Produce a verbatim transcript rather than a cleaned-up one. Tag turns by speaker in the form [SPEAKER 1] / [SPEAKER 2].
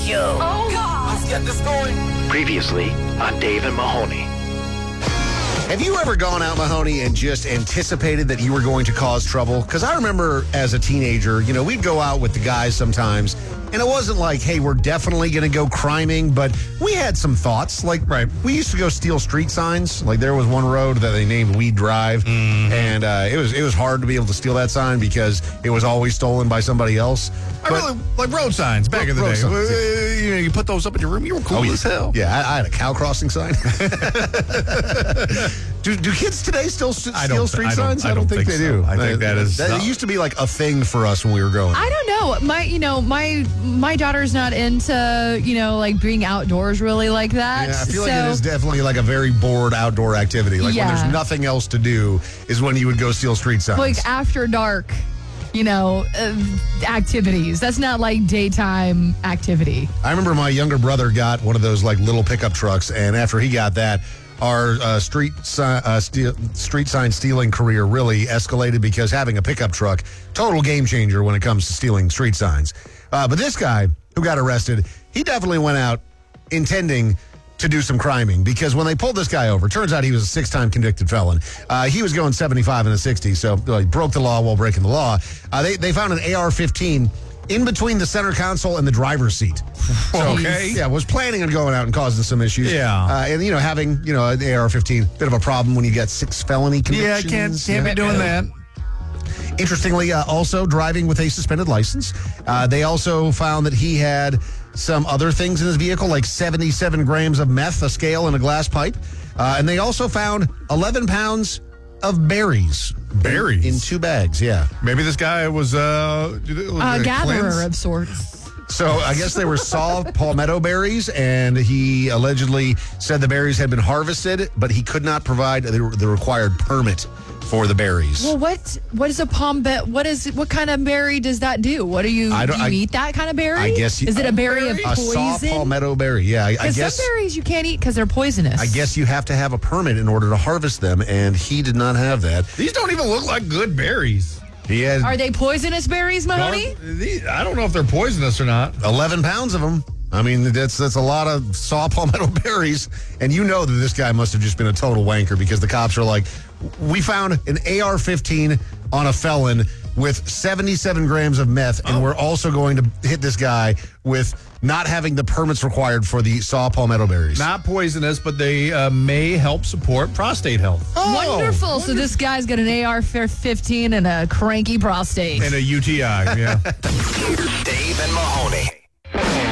[SPEAKER 1] Show.
[SPEAKER 2] Oh, God.
[SPEAKER 3] Let's get this going.
[SPEAKER 4] Previously on Dave and Mahoney.
[SPEAKER 5] Have you ever gone out, Mahoney, and just anticipated that you were going to cause trouble? Because I remember as a teenager, you know, we'd go out with the guys sometimes, and it wasn't like, hey, we're definitely going to go criming, but we had some thoughts. Like, right, we used to go steal street signs. Like, there was one road that they named Weed Drive, mm-hmm. and uh, it was it was hard to be able to steal that sign because it was always stolen by somebody else.
[SPEAKER 6] I
[SPEAKER 5] but,
[SPEAKER 6] really like road signs back
[SPEAKER 5] road,
[SPEAKER 6] in the day.
[SPEAKER 5] Signs,
[SPEAKER 6] yeah. You know, you put those up in your room, you were cool
[SPEAKER 5] oh, yeah.
[SPEAKER 6] as hell.
[SPEAKER 5] Yeah, I, I had a cow crossing sign. do, do kids today still st- steal street
[SPEAKER 6] I
[SPEAKER 5] signs?
[SPEAKER 6] I don't, I don't think, think
[SPEAKER 5] they
[SPEAKER 6] so.
[SPEAKER 5] do.
[SPEAKER 6] I think that is.
[SPEAKER 5] That, it used to be like a thing for us when we were growing up.
[SPEAKER 2] I don't know. My, you know, my my daughter's not into, you know, like being outdoors really like that.
[SPEAKER 5] Yeah, I feel
[SPEAKER 2] so,
[SPEAKER 5] like it is definitely like a very bored outdoor activity. Like
[SPEAKER 2] yeah.
[SPEAKER 5] when there's nothing else to do is when you would go steal street signs.
[SPEAKER 2] Like after dark, you know, uh, activities. That's not like daytime activity.
[SPEAKER 5] I remember my younger brother got one of those like little pickup trucks, and after he got that, our uh, street si- uh, steal, street sign stealing career really escalated because having a pickup truck, total game changer when it comes to stealing street signs. Uh, but this guy who got arrested, he definitely went out intending to do some criming because when they pulled this guy over, turns out he was a six-time convicted felon. Uh, he was going seventy-five in the sixties, so uh, he broke the law while breaking the law. Uh, they, they found an A R fifteen in between the center console and the driver's seat. So,
[SPEAKER 6] okay.
[SPEAKER 5] Yeah, was planning on going out and causing some issues.
[SPEAKER 6] Yeah.
[SPEAKER 5] Uh, and, you know, having, you know, an A R fifteen, bit of a problem when you got six felony convictions.
[SPEAKER 6] Yeah, can't, can't be doing that.
[SPEAKER 5] Interestingly, uh, also driving with a suspended license. Uh, they also found that he had some other things in his vehicle, like seventy-seven grams of meth, a scale, and a glass pipe. Uh, and they also found eleven pounds of berries.
[SPEAKER 6] Berries?
[SPEAKER 5] In, in two bags, yeah.
[SPEAKER 6] Maybe this guy was, uh, was
[SPEAKER 2] A gatherer
[SPEAKER 6] cleanse?
[SPEAKER 2] of sorts.
[SPEAKER 5] So I guess they were saw palmetto berries, and he allegedly said the berries had been harvested, but he could not provide the, the required permit for the berries.
[SPEAKER 2] Well, what what is a palm be- What is what kind of berry does that do? What do you
[SPEAKER 5] I
[SPEAKER 2] do?
[SPEAKER 5] don't-
[SPEAKER 2] You
[SPEAKER 5] I-
[SPEAKER 2] eat that kind of berry?
[SPEAKER 5] I guess you-
[SPEAKER 2] is it a berry of
[SPEAKER 5] a
[SPEAKER 2] poison?
[SPEAKER 5] saw palmetto berry, yeah. I, I
[SPEAKER 2] Because
[SPEAKER 5] guess
[SPEAKER 2] some berries you can't eat because they're poisonous.
[SPEAKER 5] I guess you have to have a permit in order to harvest them, and he did not have that.
[SPEAKER 6] These don't even look like good berries.
[SPEAKER 5] He had
[SPEAKER 2] Are they poisonous berries, Mahoney?
[SPEAKER 6] These, I don't know if they're poisonous or not.
[SPEAKER 5] eleven pounds of them. I mean, that's that's a lot of saw palmetto berries. And you know that this guy must have just been a total wanker because the cops are like, we found an A R fifteen on a felon with seventy-seven grams of meth, and oh. we're also going to hit this guy with not having the permits required for the saw palmetto berries.
[SPEAKER 6] Not poisonous, but they uh, may help support prostate health.
[SPEAKER 2] Oh, wonderful. Wonderful. So this guy's got an A R fifteen and a cranky prostate.
[SPEAKER 6] And a U T I, yeah.
[SPEAKER 4] Dave and